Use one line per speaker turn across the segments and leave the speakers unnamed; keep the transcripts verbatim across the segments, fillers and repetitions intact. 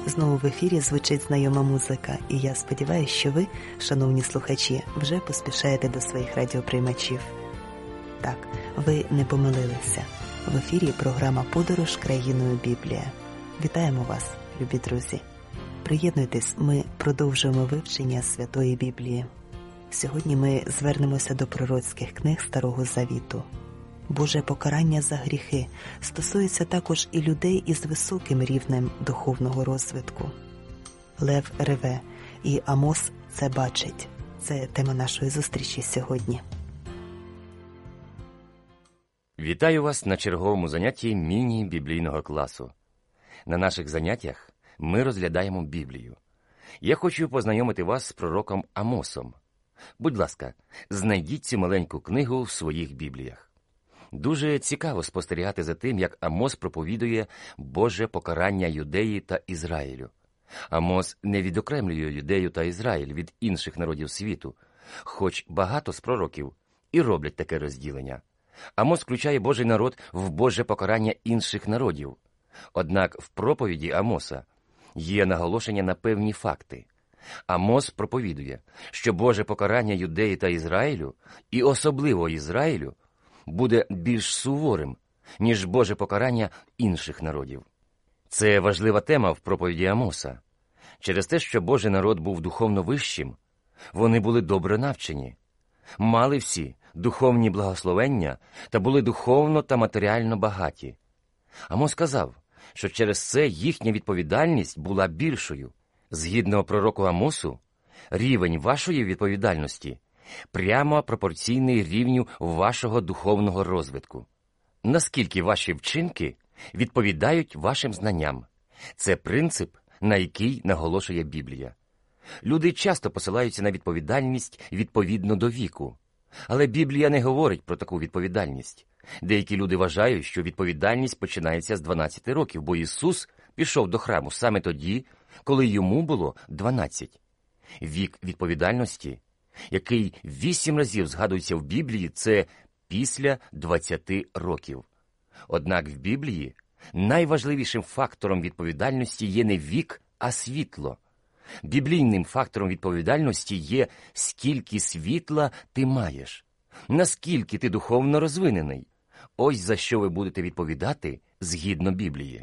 Знову в ефірі звучить знайома музика, і я сподіваюся, що ви, шановні слухачі, вже поспішаєте до своїх радіоприймачів. Так, ви не помилилися. В ефірі програма «Подорож країною Біблія». Вітаємо вас, любі друзі! Приєднуйтесь, ми продовжуємо вивчення Святої Біблії. Сьогодні ми звернемося до пророцьких книг Старого Завіту. Боже покарання за гріхи стосується також і людей із високим рівнем духовного розвитку. Лев реве, і Амос це бачить. Це тема нашої зустрічі сьогодні.
Вітаю вас на черговому занятті міні-біблійного класу. На наших заняттях ми розглядаємо Біблію. Я хочу познайомити вас з пророком Амосом. Будь ласка, знайдіть цю маленьку книгу в своїх Бібліях. Дуже цікаво спостерігати за тим, як Амос проповідує Боже покарання Юдеї та Ізраїлю. Амос не відокремлює Юдею та Ізраїль від інших народів світу, хоч багато з пророків і роблять таке розділення. Амос включає Божий народ в Боже покарання інших народів. Однак в проповіді Амоса є наголошення на певні факти. Амос проповідує, що Боже покарання Юдеї та Ізраїлю, і особливо Ізраїлю, буде більш суворим, ніж Боже покарання інших народів. Це важлива тема в проповіді Амоса. Через те, що Божий народ був духовно вищим, вони були добре навчені, мали всі духовні благословення та були духовно та матеріально багаті. Амос сказав, що через це їхня відповідальність була більшою. Згідно пророку Амосу, рівень вашої відповідальності прямо пропорційний рівню вашого духовного розвитку. Наскільки ваші вчинки відповідають вашим знанням? Це принцип, на який наголошує Біблія. Люди часто посилаються на відповідальність відповідно до віку. Але Біблія не говорить про таку відповідальність. Деякі люди вважають, що відповідальність починається з дванадцяти років, бо Ісус пішов до храму саме тоді, коли йому було дванадцять. Вік відповідальності, який вісім разів згадується в Біблії, це після двадцяти років. Однак в Біблії найважливішим фактором відповідальності є не вік, а світло. Біблійним фактором відповідальності є, скільки світла ти маєш, наскільки ти духовно розвинений. Ось за що ви будете відповідати згідно Біблії.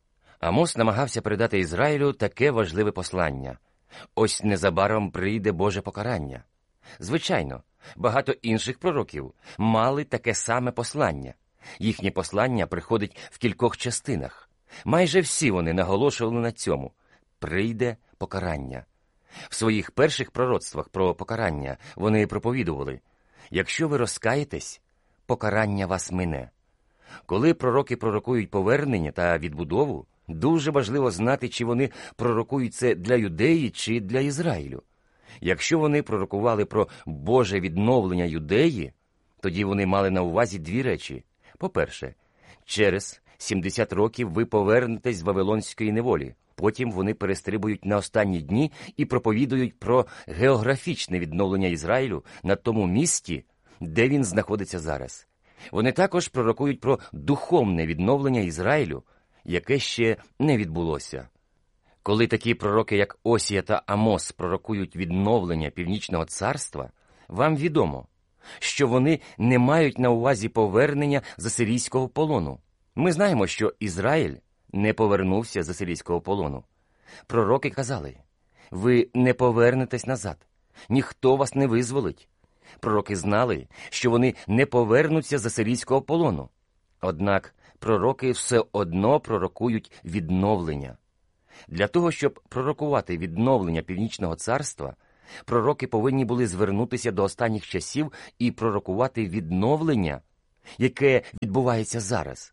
Амос намагався передати Ізраїлю таке важливе послання. Ось незабаром прийде Боже покарання. Звичайно, багато інших пророків мали таке саме послання. Їхнє послання приходить в кількох частинах. Майже всі вони наголошували на цьому. Прийде покарання. В своїх перших пророцтвах про покарання вони проповідували: якщо ви розкаєтесь, покарання вас мине. Коли пророки пророкують повернення та відбудову, дуже важливо знати, чи вони пророкують це для Юдеї чи для Ізраїлю. Якщо вони пророкували про Боже відновлення Юдеї, тоді вони мали на увазі дві речі. По-перше, через сімдесят років ви повернетесь з Вавилонської неволі. Потім вони перестрибують на останні дні і проповідують про географічне відновлення Ізраїлю на тому місці, де він знаходиться зараз. Вони також пророкують про духовне відновлення Ізраїлю, яке ще не відбулося. Коли такі пророки, як Осія та Амос, пророкують відновлення Північного царства, вам відомо, що вони не мають на увазі повернення з асирійського полону. Ми знаємо, що Ізраїль не повернувся з асирійського полону. Пророки казали: ви не повернетесь назад, ніхто вас не визволить. Пророки знали, що вони не повернуться з асирійського полону. Однак пророки все одно пророкують відновлення. Для того, щоб пророкувати відновлення Північного царства, пророки повинні були звернутися до останніх часів і пророкувати відновлення, яке відбувається зараз.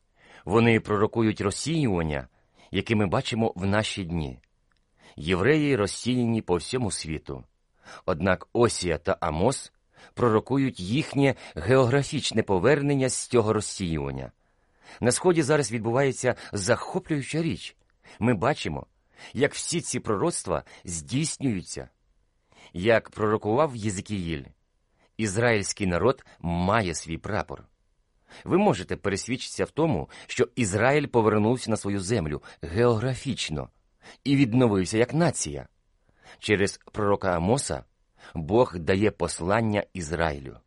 Вони пророкують розсіювання, яке ми бачимо в наші дні. Євреї розсіяні по всьому світу. Однак Осія та Амос пророкують їхнє географічне повернення з цього розсіювання. На Сході зараз відбувається захоплююча річ. Ми бачимо, як всі ці пророцтва здійснюються. Як пророкував Єзекіїль, ізраїльський народ має свій прапор. Ви можете пересвідчитися в тому, що Ізраїль повернувся на свою землю географічно. і відновився як нація. Через пророка Амоса Бог дає послання Ізраїлю.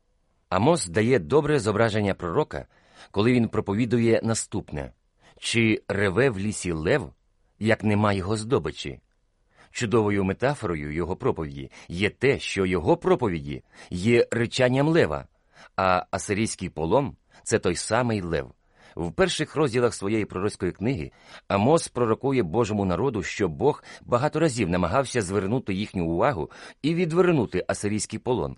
Амос дає добре зображення пророка, коли він проповідує наступне: «Чи реве в лісі лев, як нема його здобичі?» Чудовою метафорою його проповіді є те, що його проповіді є ричанням лева, а асирійський полон – це той самий лев. В перших розділах своєї пророцької книги Амос пророкує Божому народу, що Бог багато разів намагався звернути їхню увагу і відвернути асирійський полон.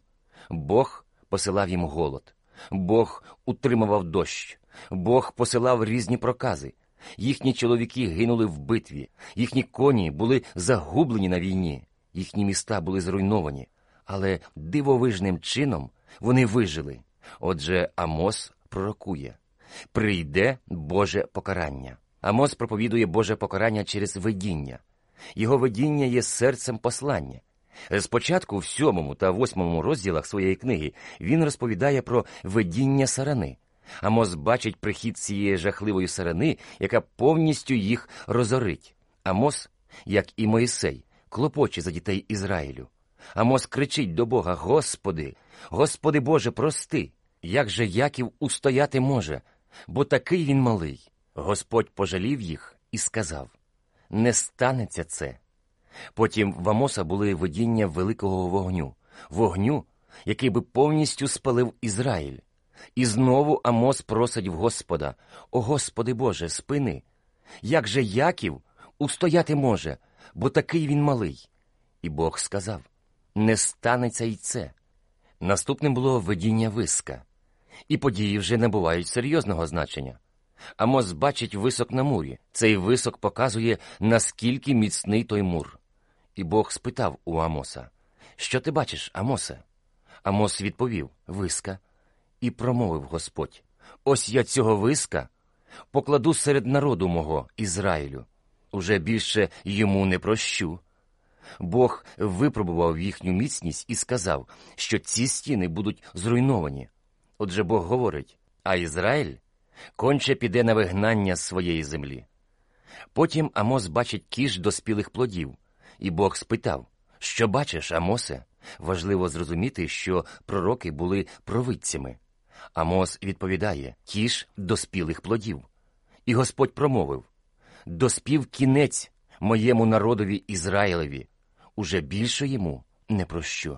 Бог посилав їм голод, Бог утримував дощ, Бог посилав різні прокази. Їхні чоловіки гинули в битві, їхні коні були загублені на війні, їхні міста були зруйновані, але дивовижним чином вони вижили. Отже, Амос пророкує: «Прийде Боже покарання». Амос проповідує Боже покарання через видіння. Його видіння є серцем послання. Спочатку в сьомому та восьмому розділах своєї книги він розповідає про видіння сарани. Амос бачить прихід цієї жахливої сарани, яка повністю їх розорить. Амос, як і Моїсей, клопоче за дітей Ізраїлю. Амос кричить до Бога: «Господи, Господи Боже, прости! Як же Яків устояти може? Бо такий він малий». Господь пожалів їх і сказав: «Не станеться це». Потім в Амоса були видіння великого вогню, вогню, який би повністю спалив Ізраїль. І знову Амос просить в Господа: «О Господи Боже, спини! Як же Яків устояти може, бо такий він малий?» І Бог сказав: «Не станеться й це». Наступним було видіння виска. І події вже набувають серйозного значення. Амос бачить висок на мурі. Цей висок показує, наскільки міцний той мур. І Бог спитав у Амоса: «Що ти бачиш, Амосе?» Амос відповів: «Виска». І промовив Господь: «Ось я цього виска покладу серед народу мого, Ізраїлю. Уже більше йому не прощу». Бог випробував їхню міцність і сказав, що ці стіни будуть зруйновані. Отже, Бог говорить: «А Ізраїль конче піде на вигнання з своєї землі». Потім Амос бачить кіш доспілих плодів, і Бог спитав: «Що бачиш, Амосе?» Важливо зрозуміти, що пророки були провидцями. Амос відповідає: «Кіш доспілих плодів». І Господь промовив: «Доспів кінець моєму народові Ізраїлеві, уже більше йому не прощу».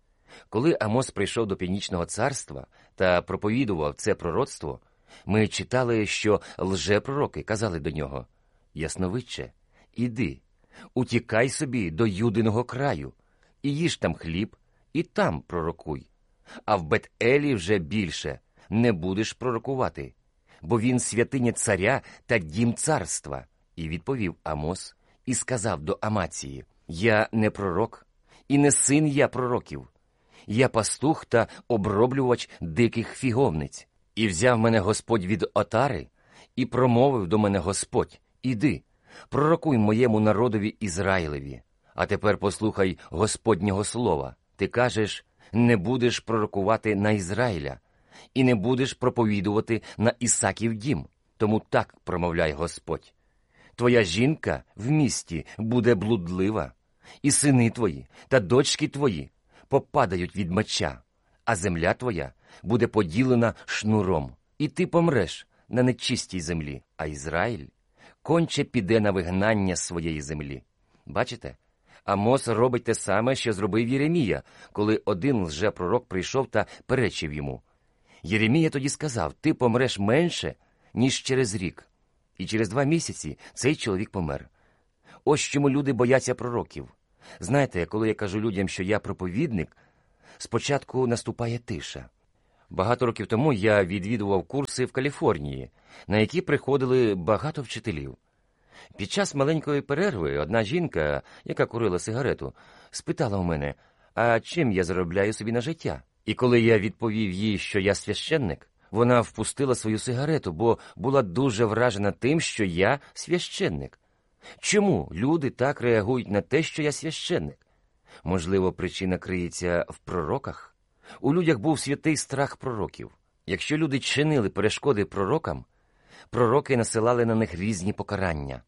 Коли Амос прийшов до Північного царства та проповідував це пророцтво, ми читали, що лжепророки казали до нього: «Ясновидче, іди, утікай собі до Юдиного краю, і їж там хліб, і там пророкуй. А в Бет-Елі вже більше не будеш пророкувати, бо він святиня царя та дім царства». І відповів Амос і сказав до Амації: «Я не пророк, і не син я пророків. Я пастух та оброблювач диких фіговниць. І взяв мене Господь від отари, і промовив до мене Господь: іди, пророкуй моєму народові Ізраїлеві. А тепер послухай Господнього слова. Ти кажеш, не будеш пророкувати на Ізраїля, і не будеш проповідувати на Ісаків дім. Тому так промовляє Господь: твоя жінка в місті буде блудлива, і сини твої та дочки твої попадають від меча, а земля твоя буде поділена шнуром, і ти помреш на нечистій землі, а Ізраїль конче піде на вигнання своєї землі». Бачите? Амос робить те саме, що зробив Єремія, коли один лжепророк прийшов та перечив йому. Єремія тоді сказав: «Ти помреш менше, ніж через рік». І через два місяці цей чоловік помер. Ось чому люди бояться пророків. Знаєте, коли я кажу людям, що я проповідник, спочатку наступає тиша. Багато років тому я відвідував курси в Каліфорнії, на які приходили багато вчителів. Під час маленької перерви одна жінка, яка курила сигарету, спитала у мене, а чим я заробляю собі на життя? І коли я відповів їй, що я священник, вона впустила свою сигарету, бо була дуже вражена тим, що я священник. Чому люди так реагують на те, що я священник? Можливо, причина криється в пророках? У людях був святий страх пророків. Якщо люди чинили перешкоди пророкам, пророки насилали на них різні покарання.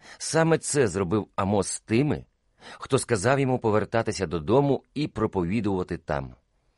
Саме це зробив Амос з тими, хто сказав йому повертатися додому і проповідувати там.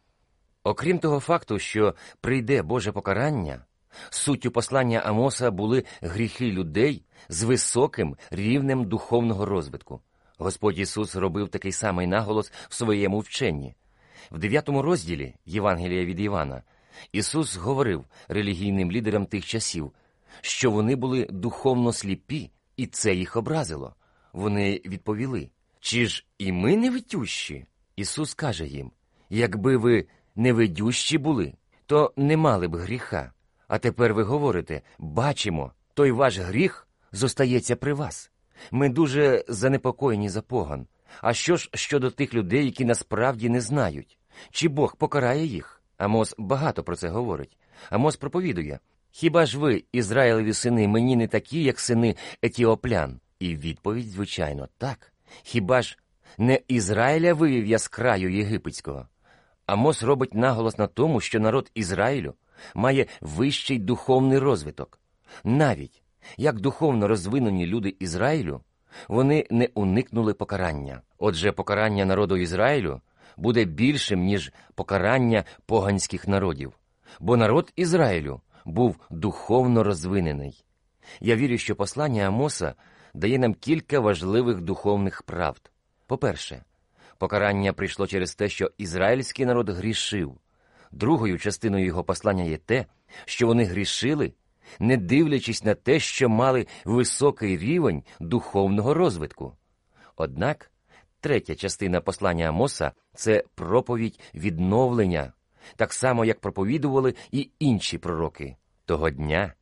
Окрім того факту, що прийде Боже покарання, суттю послання Амоса були гріхи людей з високим рівнем духовного розвитку. Господь Ісус робив такий самий наголос в своєму вченні. В дев'ятому розділі Євангелія від Івана Ісус говорив релігійним лідерам тих часів, що вони були духовно сліпі, і це їх образило. Вони відповіли: «Чи ж і ми не видющі?» Ісус каже їм: «Якби ви невидющі були, то не мали б гріха. А тепер ви говорите: бачимо, той ваш гріх зостається при вас. Ми дуже занепокоєні за поган. А що ж щодо тих людей, які насправді не знають? Чи Бог покарає їх?» Амос багато про це говорить. Амос проповідує: «Хіба ж ви, Ізраїлеві сини, мені не такі, як сини етіоплян?» І відповідь, звичайно, так. Хіба ж не Ізраїля вивів я з краю єгипетського? Амос робить наголос на тому, що народ Ізраїлю має вищий духовний розвиток. Навіть як духовно розвинені люди Ізраїлю, вони не уникнули покарання. Отже, покарання народу Ізраїлю буде більшим, ніж покарання поганських народів. Бо народ Ізраїлю був духовно розвинений. Я вірю, що послання Амоса дає нам кілька важливих духовних правд. По-перше, покарання прийшло через те, що ізраїльський народ грішив. Другою частиною його послання є те, що вони грішили, не дивлячись на те, що мали високий рівень духовного розвитку. Однак, третя частина послання Амоса – це проповідь відновлення, так само, як проповідували і інші пророки. Того дня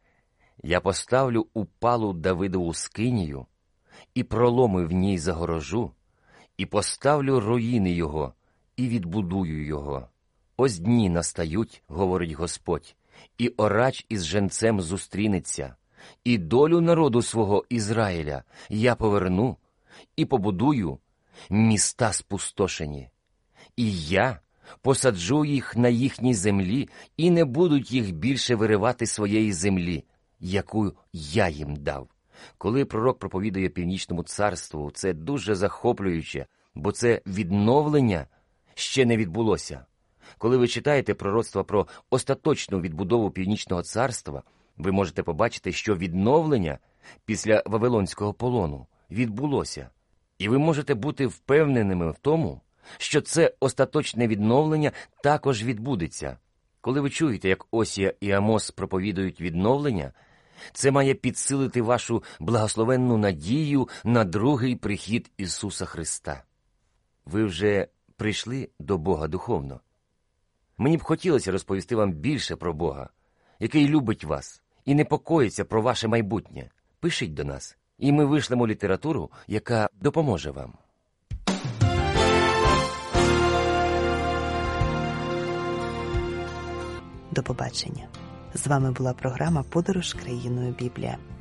я поставлю упалу Давидову скинію і проломи в ній загорожу, і поставлю руїни його, і відбудую його. Ось дні настають, говорить Господь, іорач із женцем зустрінеться, і долю народу свого Ізраїля я поверну, і побудую міста спустошені. І я посаджу їх на їхній землі, і не будуть їх більше виривати своєї землі, яку я їм дав. Коли пророк проповідує Північному царству, це дуже захоплююче, бо це відновлення ще не відбулося. Коли ви читаєте пророцтва про остаточну відбудову Північного царства, ви можете побачити, що відновлення після Вавилонського полону відбулося. І ви можете бути впевненими в тому, що це остаточне відновлення також відбудеться. Коли ви чуєте, як Осія і Амос проповідують відновлення, це має підсилити вашу благословенну надію на другий прихід Ісуса Христа. Ви вже прийшли до Бога духовно. Мені б хотілося розповісти вам більше про Бога, який любить вас і непокоїться про ваше майбутнє. Пишіть до нас, і ми вишлемо літературу, яка допоможе вам.
До побачення. З вами була програма «Подорож країною Біблія».